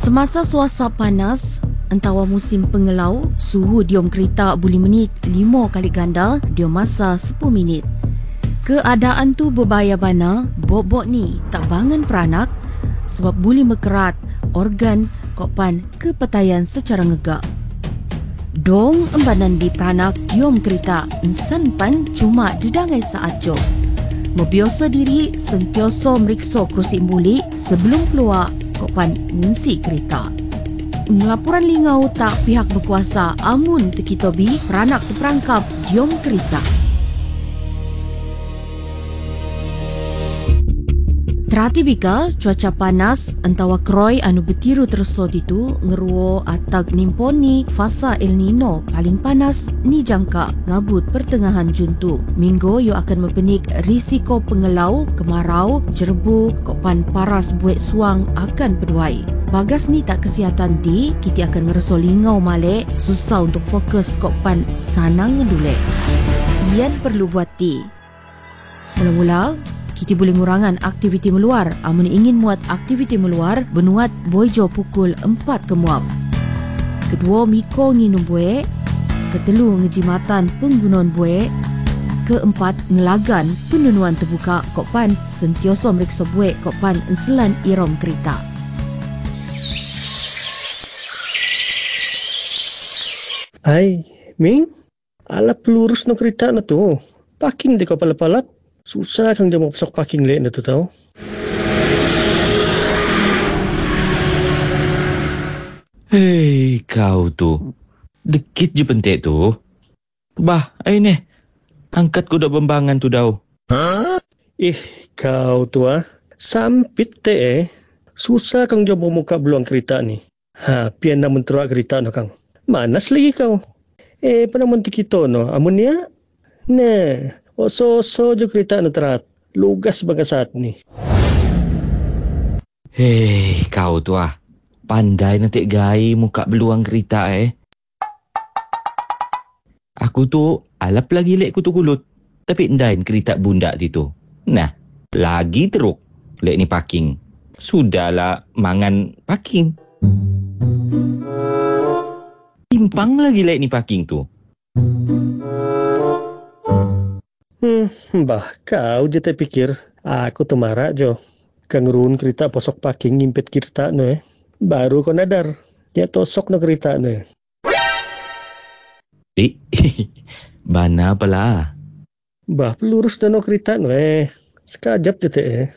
Semasa suasa panas, antawa musim pengelau, suhu diom kereta boleh menaik 5 kali ganda diom masa 10 minit. Keadaan tu berbahaya bana, bok-bok ni tak bangun peranak sebab boleh mekerat organ kokpan kepatayan secara ngegak. Dong embanan di peranak diom kereta, insan pan cuma didangai saat jok. Membiasa diri sentiasa meriksa kerusi mulik sebelum keluar kokpan ngungsi kereta. Laporan lingau tak pihak berkuasa amun tekitobi peranak terperangkap diom kereta. Terhati bika cuaca panas antawa kroi anu betiru tersot itu ngeruo atag nimponi fasa El Nino paling panas ni jangka ngabut pertengahan Jun tu. Minggu yo akan mempenik risiko pengelau, kemarau, jerbu, kokpan paras buat suang akan peduai. Bagas ni tak kesihatan ti, kita akan ngerasa lingau malik, susah untuk fokus kokpan sanang ngedulek. Ian perlu buat ti. Mula-mula, kita boleh ngurangan aktiviti meluar. Amun ingin muat aktiviti meluar, benuat boijo pukul 4 kemuap. Kedua, miko nginum buek. Ketelu, ngejimatan penggunaan buek. Keempat, ngelagan penunuan terbuka kokpan sentiasa meriksa buek kokpan enselan irom kereta. Hai, Ming? Ala pelurus no kereta na tu. Parking di kau palap-palap. Susah kang dia mau pesok parking lek na tu tau. Hei, kau tu. Dekit je pentek tu. Bah, ayo ni. Angkat ku dak bembangan tu dau. Kau tu Sampit te Susah kang dia mau muka beluang kereta ni. Pian namun teruak kereta no kang. Manas lagi kau. Panamun ti kita no. Amun ya? Nah, oso-oso je kereta no terat. Lugas baga saat ni. Hei, kau tu Pandai nanti gai muka beluang kereta Aku tu alap lagi lek ku tu kulut. Tapi endain kereta bundak tu. Nah, lagi teruk lek ni parking. Sudahlah mangan parking. Timpang lagi lek ni parking tu. Bah, kau je tak pikir. Aku tu marah jo. Kang run kereta posok parking ngimpet kereta no Baru kau nadar. Dia tosok no kereta no Bana pala. Bah, pelurus no kereta no Sekajap je te